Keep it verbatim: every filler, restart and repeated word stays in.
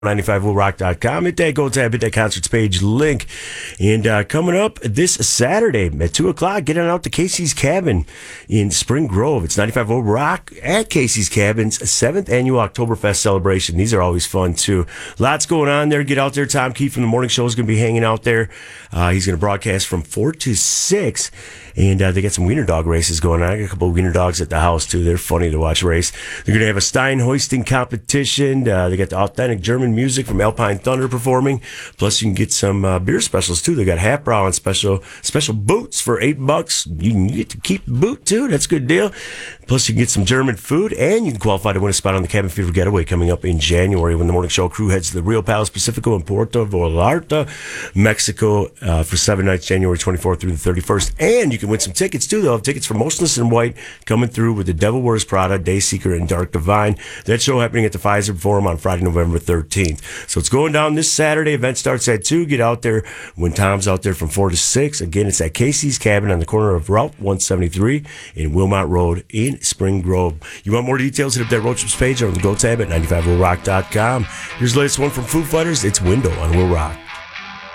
ninety-five will rock dot com. Hit that Go Tab, hit that concerts page link. And uh, coming up this Saturday at two o'clock, get on out to Casey's Cabin in Spring Grove. It's ninety-five will rock at Casey's Cabin's seventh annual Oktoberfest celebration. These are always fun, too. Lots going on there. Get out there. Tom Keefe from the morning show is going to be hanging out there. Uh, he's going to broadcast from four to six. And uh, they got some wiener dog races going on. I got a couple of wiener dogs at the house, too. They're funny to watch race. They're going to have a Stein hoisting competition. Uh, they got the authentic German music from Alpine Thunder performing. Plus, you can get some uh, beer specials, too. They got half brow and special special boots for eight bucks. You can get to keep the boot, too. That's a good deal. Plus, you can get some German food, and you can qualify to win a spot on the Cabin Fever Getaway coming up in January when the morning show crew heads to the Rio Palace Pacifico in Puerto Vallarta, Mexico, uh, for seven nights, January twenty-fourth through the thirty-first. And you can win some tickets, too. They'll have tickets for Motionless in White coming through with The Devil Wears Prada, Dayseeker, and Dark Divine. That show happening at the Pfizer Forum on Friday, November thirteenth. So it's going down this Saturday. Event starts at two. Get out there when Tom's out there from four to six. Again, it's at Casey's Cabin on the corner of Route one seventy-three in Wilmot Road in Spring Grove. You want more details? Hit up that Road Trips page or on the Go Tab at ninety-five will rock dot com. Here's the latest one from Foo Fighters. It's Window on Will Rock.